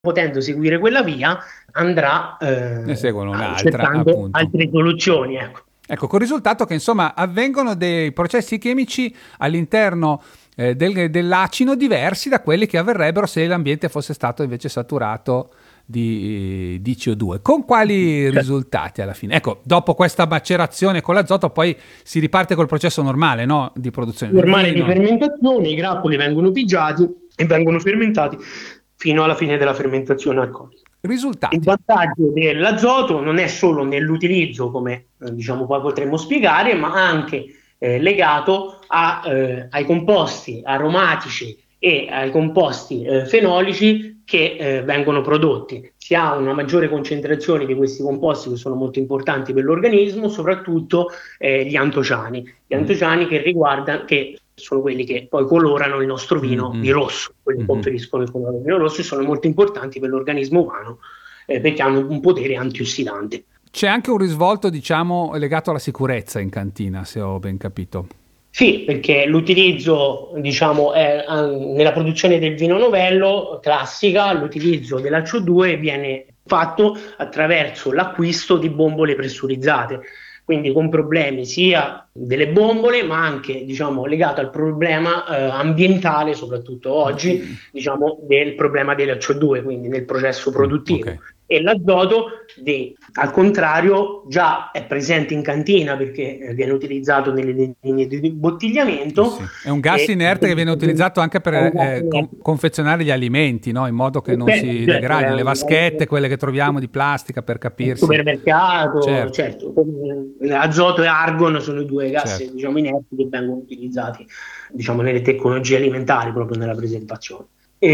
potendo seguire quella via, andrà Ne seguono un'altra, cercando appunto. altre soluzioni, ecco. Ecco, col risultato che insomma avvengono dei processi chimici all'interno dell'acino diversi da quelli che avverrebbero se l'ambiente fosse stato invece saturato di CO2. Con quali Cioè, risultati alla fine? Ecco, dopo questa macerazione con l'azoto poi si riparte col processo normale, no? Di produzione del normale di vino. fermentazione, i grappoli vengono pigiati e vengono fermentati fino alla fine della fermentazione alcolica. Il Risultati. vantaggio dell'azoto non è solo nell'utilizzo, come diciamo poi potremmo spiegare, ma anche legato ai composti aromatici e ai composti fenolici che vengono prodotti. Si ha una maggiore concentrazione di questi composti che sono molto importanti per l'organismo, soprattutto gli antociani. Gli Mm. antociani che sono quelli che poi colorano il nostro vino di Mhm. rosso, quelli che Mhm. conferiscono il colore del vino rosso, e sono molto importanti per l'organismo umano perché hanno un potere antiossidante. C'è anche un risvolto, diciamo, legato alla sicurezza in cantina, se ho ben capito. Sì, perché l'utilizzo, diciamo, nella produzione del vino novello classica, l'utilizzo dell'H2 viene fatto attraverso l'acquisto di bombole pressurizzate, quindi con problemi sia delle bombole, ma anche, diciamo, legato al problema ambientale, soprattutto oggi, diciamo, del problema dell'H2, quindi nel processo Ok. produttivo. E l'azoto, al contrario, già è presente in cantina perché viene utilizzato nelle linee di Sì, bottigliamento. sì. È un gas E, inerte che viene utilizzato anche per è un gas inerte. confezionare gli alimenti, no? In modo che non si Certo, degradi. Le vaschette, quelle che troviamo di plastica per al capirsi. supermercato, Certo, certo, azoto e argon sono i due gas, certo. diciamo, inerti che vengono utilizzati, diciamo, nelle tecnologie alimentari, proprio nella preservazione.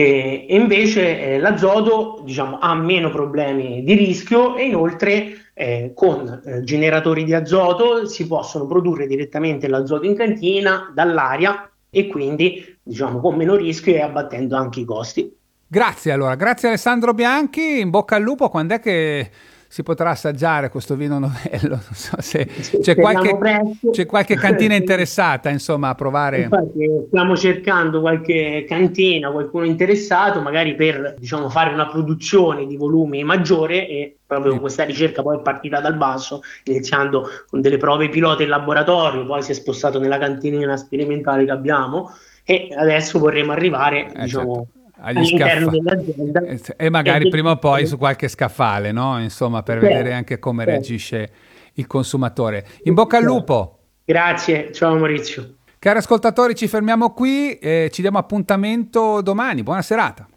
E invece l'azoto, diciamo, ha meno problemi di rischio e inoltre con generatori di azoto si possono produrre direttamente l'azoto in cantina dall'aria e quindi, diciamo, con meno rischio e abbattendo anche i costi. Grazie allora, grazie Alessandro Bianchi, in bocca al lupo, quando è che si potrà assaggiare questo vino novello? Non so se Speriamo presto. c'è qualche cantina interessata, insomma, a provare. Infatti, stiamo cercando qualche cantina, qualcuno interessato, magari per, diciamo, fare una produzione di volumi maggiore, e proprio Di- questa ricerca poi è partita dal basso, iniziando con delle prove pilota in laboratorio, poi si è spostato nella cantina sperimentale che abbiamo e adesso vorremmo arrivare, certo, diciamo, agli all'interno scaffali dell'azienda e e magari prima o poi gestire. su qualche scaffale, no? Insomma, per vedere Certo, anche come certo. reagisce il consumatore. In bocca al lupo! Grazie, ciao Maurizio. Cari ascoltatori, ci fermiamo qui e ci diamo appuntamento domani. Buona serata.